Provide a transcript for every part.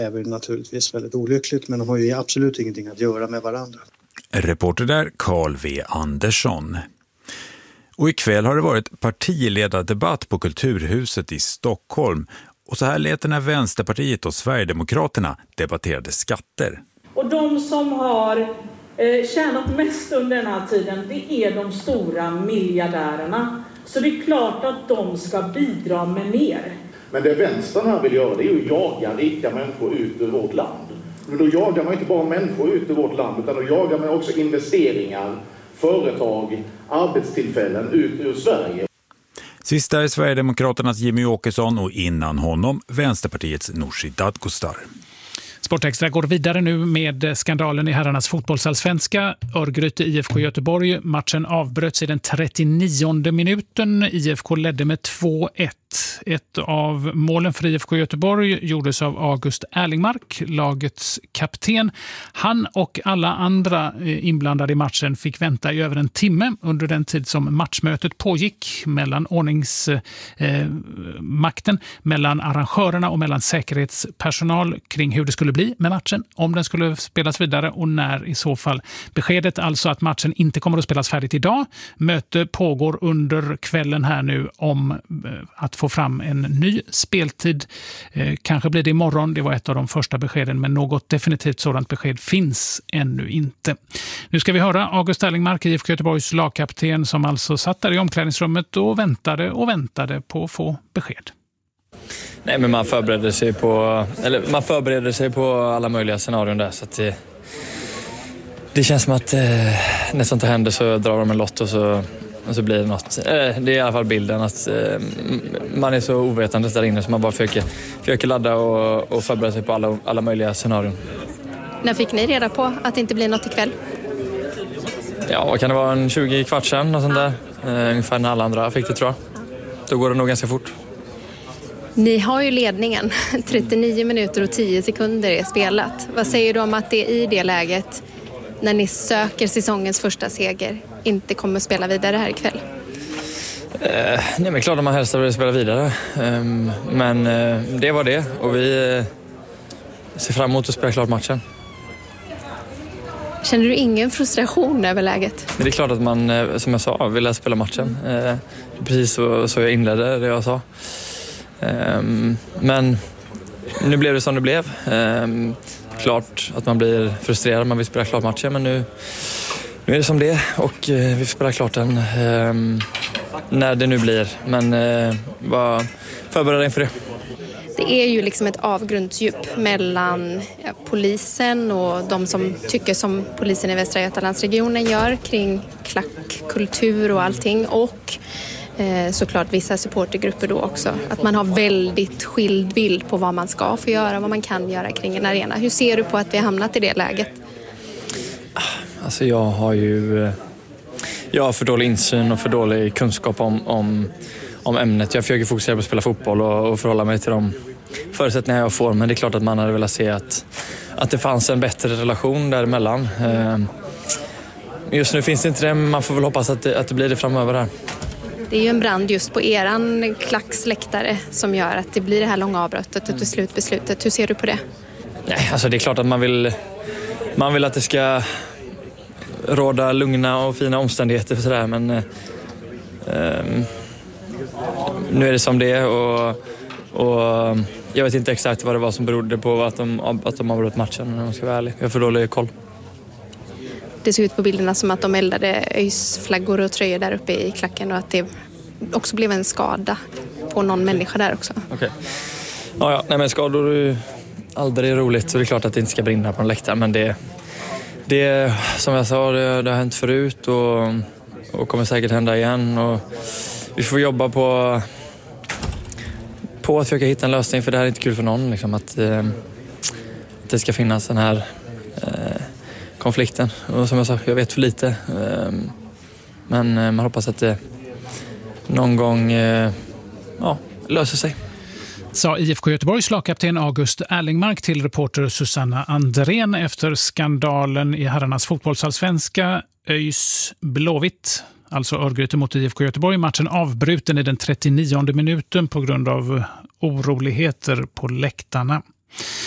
är väl naturligtvis väldigt olyckligt, men de har ju absolut ingenting att göra med varandra. Reporter där Carl V. Andersson. Och ikväll har det varit partiledardebatt på Kulturhuset i Stockholm. Och så här lät det när Vänsterpartiet och Sverigedemokraterna debatterade skatter. Och de som har tjänat mest under den här tiden, det är de stora miljardärerna. Så det är klart att de ska bidra med mer. Men det vänstern här vill göra, det är ju att jaga rika människor ut ur vårt land. Men då jagar man inte bara människor ut ur vårt land, utan då jagar man också investeringar, företag, arbetstillfällen ut ur Sverige. Sist är Sverigedemokraternas Jimmy Åkesson och innan honom Vänsterpartiets Nooshi Dadgostar. Sportextra går vidare nu med skandalen i herrarnas fotbollsallsvenska. Örgryte IFK Göteborg. Matchen avbröts i den 39:e minuten. IFK ledde med 2-1. Ett av målen för IFK Göteborg gjordes av August Erlingmark, lagets kapten. Han och alla andra inblandade i matchen fick vänta i över en timme under den tid som matchmötet pågick mellan ordningsmakten, mellan arrangörerna och mellan säkerhetspersonal kring hur det skulle bli med matchen, om den skulle spelas vidare och när i så fall. Beskedet alltså att matchen inte kommer att spelas färdigt idag. Möte pågår under kvällen här nu om att få fram en ny speltid. Kanske blir det imorgon, det var ett av de första beskeden, men något definitivt sådant besked finns ännu inte. Nu ska vi höra August Erlingmark, IFK Göteborgs lagkapten, som alltså satt där i omklädningsrummet och väntade på att få besked. Nej, men man förbereder sig på alla möjliga scenarion där, så att det känns som att när sånt händer så drar de en lott och så blir det något. Det är i alla fall bilden att man är så ovetande där inne så man bara försöker ladda och förbereda sig på alla möjliga scenarion. När fick ni reda på att det inte blir något ikväll? Ja, vad kan det vara, en 20 kvart sedan och sånt där. Ungefär när alla andra fick det, tror jag. Då går det nog ganska fort. Ni har ju ledningen. 39 minuter och 10 sekunder är spelat. Vad säger du om att det i det läget, när ni söker säsongens första seger, inte kommer att spela vidare här ikväll? Nej, men klart att man helst vill spela vidare. Men det var det. Och vi ser fram emot att spela klart matchen. Känner du ingen frustration över läget? Men det är klart att man, som jag sa, vill spela matchen. Precis så jag inledde det jag sa. Men nu blev det som det blev. Klart att man blir frustrerad, man vill spela klart matchen, men nu är det som det och vi får spela klart den när det nu blir. Men var förberedda inför det. Det är ju liksom ett avgrundsdjup mellan polisen och de som tycker som polisen i Västra Götalandsregionen gör kring klackkultur och allting, och såklart vissa supportergrupper då också. Att man har väldigt skild bild på vad man ska få göra, vad man kan göra kring en arena. Hur ser du på att vi har hamnat i det läget? Alltså jag har för dålig insyn och för dålig kunskap om ämnet. Jag försöker fokusera på att spela fotboll och förhålla mig till de förutsättningar jag får. Men det är klart att man hade velat se att det fanns en bättre relation däremellan. Just nu finns det inte det, men man får väl hoppas att det blir det framöver här. Det är ju en brand just på eran klacksläktare som gör att det blir det här långa avbrottet och till slut beslutet. Hur ser du på det? Nej, alltså det är klart att man vill att det ska råda lugna och fina omständigheter för sådär, men nu är det som det är och jag vet inte exakt vad det var som berodde på att de avbröt matchen, när man ska vara ärlig. Jag har för dålig koll. Det ser ut på bilderna som att de eldade ÖIS-flaggor och tröjor där uppe i klacken och att det också blev en skada på någon människa där också. Okej. Ja, nej, men skador är ju aldrig roligt, så det är klart att det inte ska brinna på en läktare, men det som jag sa, det har hänt förut och kommer säkert hända igen, och vi får jobba på att försöka hitta en lösning, för det här är inte kul för någon liksom, att det ska finnas den här konflikten. Och som jag sa, jag vet för lite, men man hoppas att det någon gång löser sig. Sa IFK Göteborgs lagkapten August Erlingmark till reporter Susanna Andrén efter skandalen i herrarnas fotbollsallsvenska. ÖIS Blåvitt, alltså Örgryte mot IFK Göteborg. Matchen avbruten i den 39:e minuten på grund av oroligheter på läktarna.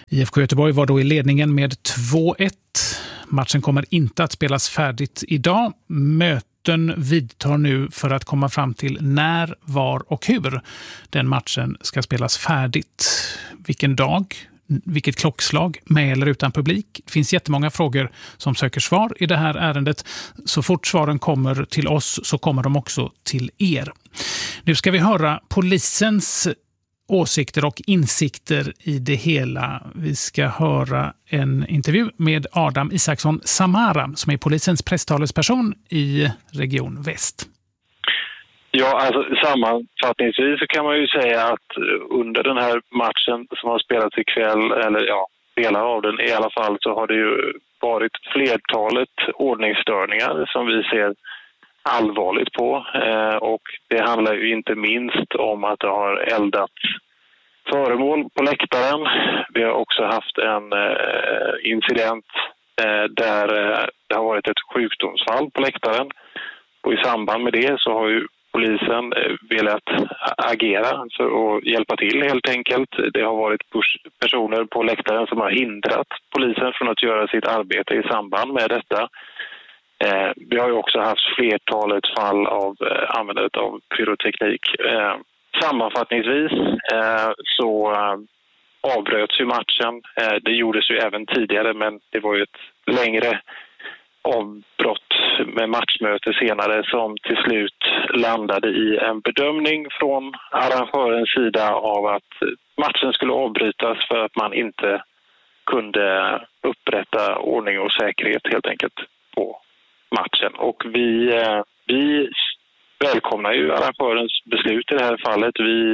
IFK Göteborg var då i ledningen med 2-1. Matchen kommer inte att spelas färdigt idag. Möten vidtar nu för att komma fram till när, var och hur den matchen ska spelas färdigt. Vilken dag, vilket klockslag, med eller utan publik. Det finns jättemånga frågor som söker svar i det här ärendet. Så fort svaren kommer till oss så kommer de också till er. Nu ska vi höra polisens åsikter och insikter i det hela. Vi ska höra en intervju med Adam Isaksson Samara som är polisens presstalesperson i Region Väst. Ja, alltså sammanfattningsvis så kan man ju säga att under den här matchen som har spelats ikväll, eller ja, delar av den i alla fall, så har det ju varit flertalet ordningsstörningar som vi ser allvarligt på. Och det handlar ju inte minst om att det har eldats föremål på läktaren. Vi har också haft en incident där det har varit ett sjukdomsfall på läktaren. Och i samband med det så har ju polisen velat agera för att hjälpa till helt enkelt. Det har varit personer på läktaren som har hindrat polisen från att göra sitt arbete i samband med detta. Vi har ju också haft flertalet fall av användandet av pyroteknik. Sammanfattningsvis så avbröts ju matchen. Det gjordes ju även tidigare, men det var ju ett längre avbrott med matchmöte senare som till slut landade i en bedömning från arrangörens sida av att matchen skulle avbrytas för att man inte kunde upprätta ordning och säkerhet helt enkelt på matchen. Och vi välkomnar ju arrangörens beslut i det här fallet.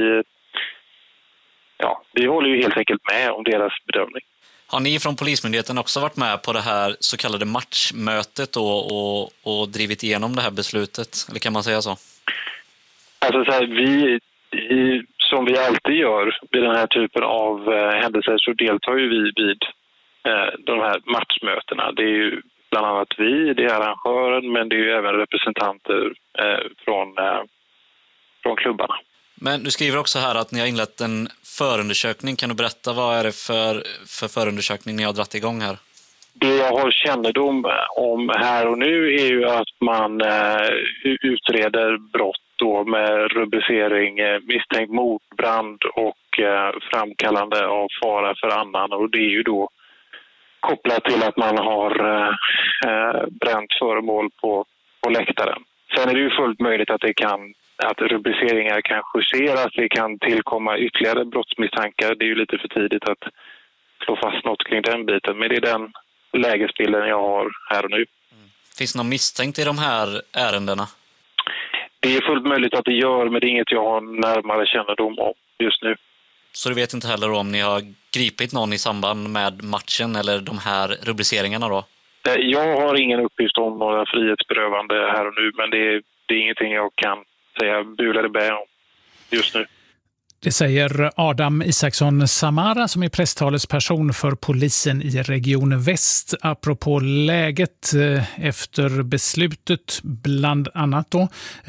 Vi håller ju helt enkelt med om deras bedömning. Har ni från Polismyndigheten också varit med på det här så kallade matchmötet och drivit igenom det här beslutet? Eller kan man säga så? Alltså så här, som vi alltid gör vid den här typen av händelser så deltar ju vi vid de här matchmötena. Det är ju bland annat det är arrangören, men det är ju även representanter från klubbarna. Men du skriver också här att ni har inlett en förundersökning. Kan du berätta vad är det för förundersökning ni har dratt igång här? Det jag har kännedom om här och nu är ju att man utreder brott då med rubricering misstänkt mordbrand och framkallande av fara för annan. Och det är ju då kopplat till att man har bränt föremål på läktaren. Sen är det ju fullt möjligt att rubriceringar kan justeras, det kan tillkomma ytterligare brottsmisstankar. Det är ju lite för tidigt att slå fast något kring den biten, men det är den lägesbilden jag har här och nu. Finns det någon misstänkt i de här ärendena? Det är fullt möjligt att det gör, men det är inget jag har närmare kännedom om just nu. Så du vet inte heller om ni har gripit någon i samband med matchen eller de här rubriceringarna då? Jag har ingen uppgift om några frihetsberövande här och nu, men det är ingenting jag kan säga bu eller bä om just nu. Det säger Adam Isaksson Samara som är presstalesperson för polisen i Region Väst apropå läget efter beslutet, bland annat då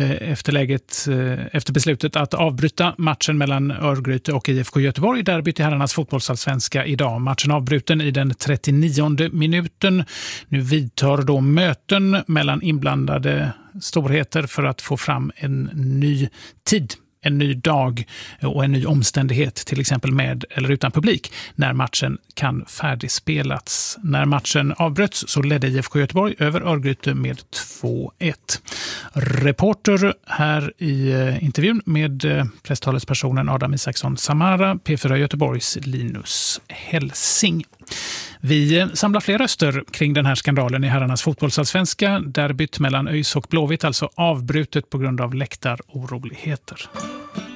efter beslutet att avbryta matchen mellan Örgryte och IFK Göteborg, derbyt i herrarnas fotbollsallsvenska idag. Matchen avbruten i den 39:e minuten. Nu vidtar då möten mellan inblandade storheter för att få fram en ny tid, en ny dag och en ny omständighet, till exempel med eller utan publik, när matchen kan färdigspelats. När matchen avbröts så ledde IFK Göteborg över Örgryte med 2-1. Reporter här i intervjun med presstalespersonen Adam Isaksson Samara, P4 Göteborgs Linus Helsing. Vi samlar fler röster kring den här skandalen i herrarnas fotbollsallsvenska. Derbyt mellan ÖIS och Blåvitt alltså avbrutet på grund av läktaroroligheter.